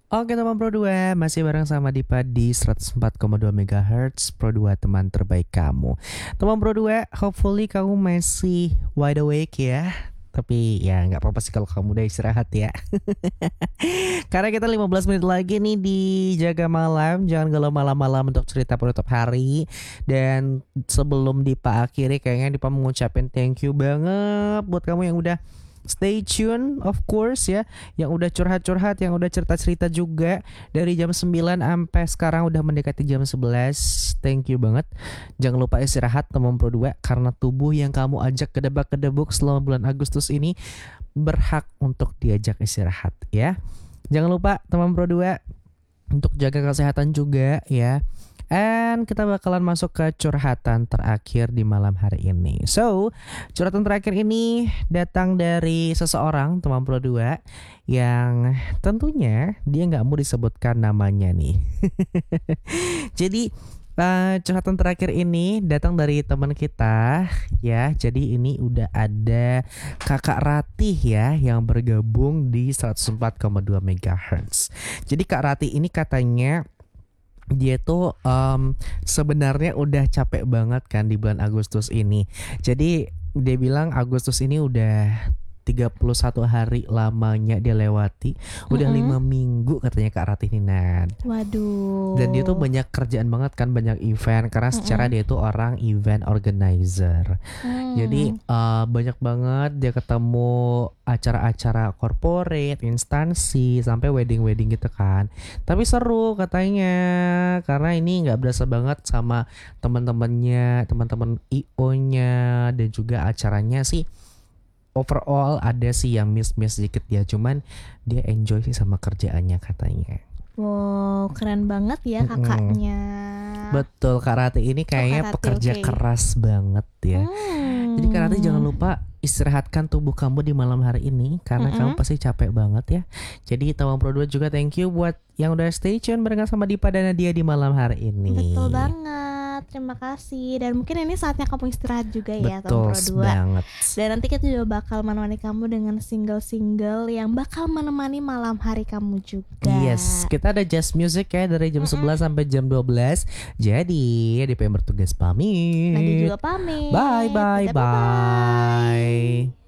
Oke teman Pro 2, masih bareng sama Dipa di 104,2 MHz Pro 2 teman terbaik kamu. Teman Pro 2, hopefully kamu masih wide awake ya. Tapi ya nggak apa-apa sih kalau kamu udah istirahat ya. Karena kita 15 menit lagi nih di Jaga Malam. Jangan galau malam-malam untuk cerita penutup hari. Dan sebelum Dipa akhiri, kayaknya Dipa mengucapin thank you banget buat kamu yang udah stay tune of course ya, yang udah curhat-curhat, yang udah cerita-cerita juga dari jam 9 sampai sekarang udah mendekati jam 11. Thank you banget. Jangan lupa istirahat teman Pro 2, karena tubuh yang kamu ajak kedebak-kedebuk selama bulan Agustus ini berhak untuk diajak istirahat ya. Jangan lupa teman Pro 2 untuk jaga kesehatan juga ya. And kita bakalan masuk ke curhatan terakhir di malam hari ini. So, curhatan terakhir ini datang dari seseorang teman Pro 2 yang tentunya dia nggak mau disebutkan namanya nih. Jadi curhatan terakhir ini datang dari teman kita ya. Jadi ini udah ada Kakak Ratih ya yang bergabung di 104,2 MHz. Jadi Kak Ratih ini katanya dia tuh sebenarnya udah capek banget kan di bulan Agustus ini. Jadi dia bilang Agustus ini udah 31 hari lamanya dia lewati. Udah 5 minggu katanya Kak Ratih Ninan. Waduh. Dan dia tuh banyak kerjaan banget kan, banyak event. Karena secara dia tuh orang event organizer. Jadi banyak banget dia ketemu acara-acara corporate, instansi, sampai wedding-wedding gitu kan. Tapi seru katanya, karena ini nggak berasa banget sama teman-temannya, teman-teman IO-nya, dan juga acaranya sih. Overall ada sih yang miss sedikit dia, cuman dia enjoy sih sama kerjaannya katanya. Wow, keren banget ya kakaknya. Betul, Kak Ratih ini kayaknya Kak Ratih, pekerja oke. keras banget ya. Jadi Kak Ratih jangan lupa istirahatkan tubuh kamu di malam hari ini, karena kamu pasti capek banget ya. Jadi Tawang Pro 2 juga thank you buat yang udah stay tune barengan sama Dipa dan Nadia di malam hari ini. Betul banget, terima kasih. Dan mungkin ini saatnya kamu istirahat juga ya Betul Tom Pro 2. banget. Dan nanti kita juga bakal menemani kamu dengan single-single yang bakal menemani malam hari kamu juga. Yes, kita ada jazz music ya dari jam 11 sampai jam 12. Jadi Dipa yang bertugas pamit. Nanti juga pamit. Bye bye Dadah, bye-bye. bye.